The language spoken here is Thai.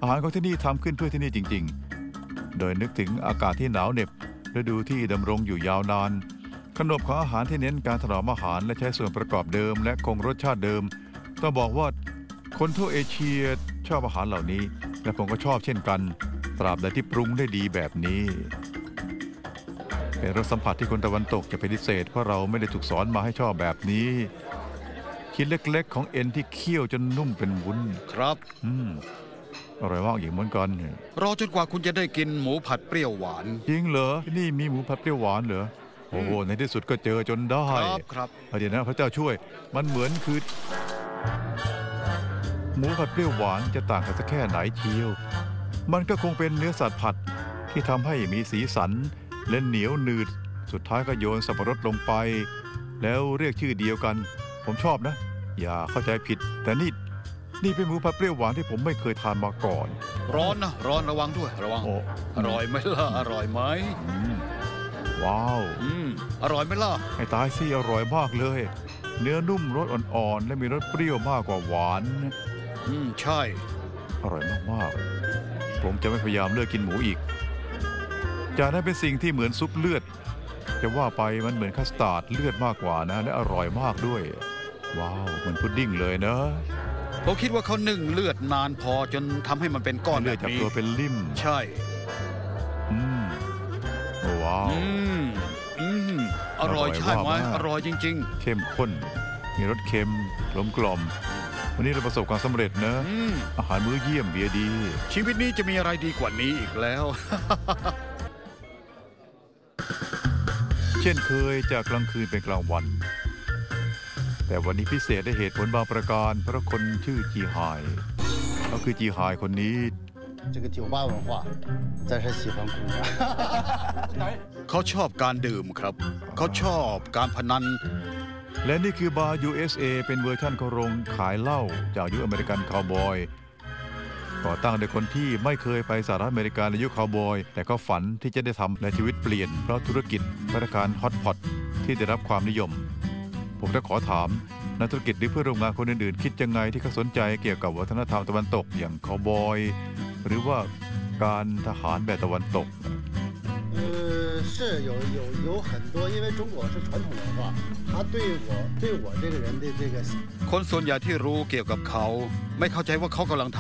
อาหารของที่นี่ทำขึ้นเพื่อที่นี่จริงๆโดยนึกถึงอากาศที่หนาวเหน็บฤดูที่ดำรงอยู่ยาวนานขนบของอาหารที่เน้นการถนอมอาหารและใช้ส่วนประกอบเดิมและคงรสชาติเดิมต้องบอกว่าคนทั่วเอเชียชอบอาหารเหล่านี้และผมก็ชอบเช่นกันตราบใดที่ปรุงได้ดีแบบนี้เป็นรสสัมผัสที่คนตะวันตกจะปฏิเสธเพราะเราไม่ได้ถูกสอนมาให้ชอบแบบนี้ชิ้นเล็กๆของเอ็นที่เคี่ยวจนนุ่มเป็นวุ้นครับอร่อยมากอย่างเหมือนกันรอจนกว่าคุณจะได้กินหมูผัดเปรี้ยวหวานจริงเหรอที่นี่มีหมูผัดเปรี้ยวหวานเหรอโอ้โหในที่สุดก็เจอจนได้ครับเดี๋ยวนะพระเจ้าช่วยมันเหมือนคือหมูผัดเปรี้ยวหวานจะต่างกันสักแค่ไหนเชียวมันก็คงเป็นเนื้อสัตว์ผัดที่ทำให้มีสีสันและเหนียวหนืดสุดท้ายก็โยนสับปะรดลงไปแล้วเรียกชื่อเดียวกันผมชอบนะอย่าเข้าใจผิดแต่นี่เป็นหมูผัดเปรี้ยวหวานที่ผมไม่เคยทานมาก่อนร้อนนะร้อนระวังด้วยระวังอร่อยไหมล่ะอร่อยไหมว้าวอร่อยไหมล่ะไอ้ตายสิอร่อยมากเลยเนื้อนุ่มรสอ่อนๆและมีรสเปรี้ยวมากกว่าหวานใช่อร่อยมากๆผมจะไม่พยายามเลิกกินหมูอีกจากนั้นเป็นสิ่งที่เหมือนซุปเลือดจะว่าไปมันเหมือนคัสตาร์ดเลือดมากกว่านะและอร่อยมากด้วยว้าวเหมือนพุดดิ้งเลยนะผมคิดว่าเขานึ่งเลือดนานพอจนทำให้มันเป็นก้อนเลือดจับตัวเป็นลิ่มใช่ว้าวอร่อยใช่ไหมอร่อยจริงๆเข้มข้นมีรสเค็มกลมวันนี้เราประสบความสำเร็จนะอาหารมื้อเยี่ยมเบียร์ดีชีวิตนี้จะมีอะไรดีกว่านี้อีกแล้วเช่นเคยจากกลางคืนเป็นกลางวันแต่วันนี้พิเศษได้เหตุผลบางประการเพราะคนชื่อจีไฮก็คือจีไฮคนนี้这个酒吧文化真是喜欢姑娘เขาชอบการดื่มครับเขาชอบการพนันและนี่คือบาร์ USA เป็นเวอร์ชั่นของโรงขายเหล้าจากยุคอเมริกันคาวบอยก่อตั้งโดยคนที่ไม่เคยไปสหรัฐอเมริกาในยุคคาวบอยแต่ก็ฝันที่จะได้ทำและชีวิตเปลี่ยนเพราะธุรกิจภัตตาคารฮอตพอตที่ได้รับความนิยมผมจะขอถามนักธุรกิจหรือเพื่อนร่วมงานคนอื่นๆคิดยังไงที่เขาสนใจเกี่ยวกับวัฒนธรรมตะวันตกอย่างคาวบอยหรือว่าการทหารแบบตะวันตก是有很多因为中国是传统文化他对我这个人的这个คนส่วนใหญ่ที่รู้เกี่ยวกับเขาไม่เข้าใจว่าเขากำลัง